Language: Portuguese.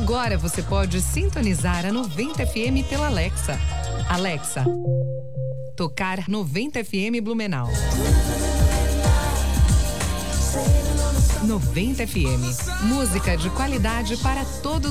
Agora você pode sintonizar a 90 FM pela Alexa. Alexa, tocar 90 FM Blumenau. 90 FM, música de qualidade para todos